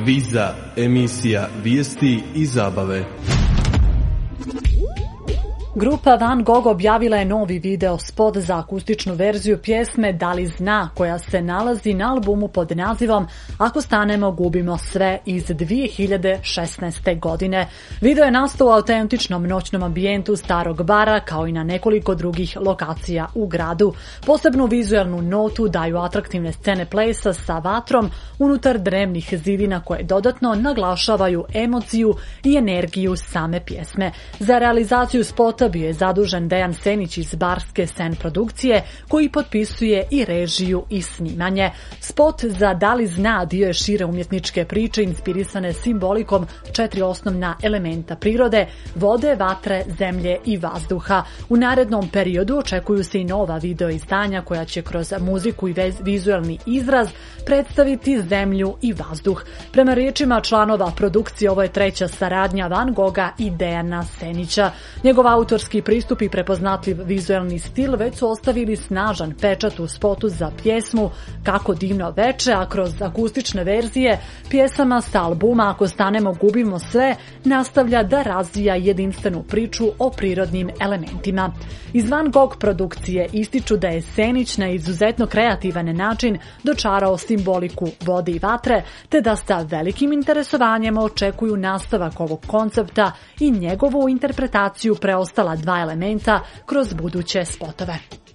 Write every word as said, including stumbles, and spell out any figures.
Viza, emisija vijesti i zabave. Grupa Van Gogh objavila je novi video spot za akustičnu verziju pjesme Da li zna, koja se nalazi na albumu pod nazivom Ako stanemo gubimo sve iz dvije hiljade šesnaeste. godine. Video je nastao u autentičnom noćnom ambijentu starog bara kao i na nekoliko drugih lokacija u gradu. Posebnu vizualnu notu daju atraktivne scene plesa sa vatrom unutar drevnih zidina koje dodatno naglašavaju emociju i energiju same pjesme. Za realizaciju spota bio je zadužen Dejan Senić iz Barske Sen produkcije, koji potpisuje i režiju i snimanje. Spot za Da li zna dio je šire umjetničke priče inspirisane simbolikom četiri osnovna elementa prirode: vode, vatre, zemlje i vazduha. U narednom periodu očekuju se i nova video izdanja koja će kroz muziku i vizualni izraz predstaviti zemlju i vazduh. Prema riječima članova produkcije, ovo je treća saradnja Van Gogha i Dejana Senića. Njegov autorski pristup i prepoznatljiv vizualni stil već su ostavili snažan pečat u spotu za pjesmu Kako divno veče, a kroz akustične verzije pjesama sa albuma Ako stanemo gubimo sve nastavlja da razvija jedinstvenu priču o prirodnim elementima. Iz Van Gogh produkcije ističu da je Senić na izuzetno kreativan način dočarao simboliku vode i vatre, te da sa velikim interesovanjem očekuju nastavak ovog koncepta i njegovu interpretaciju preostala dva elementa kroz buduće spotove.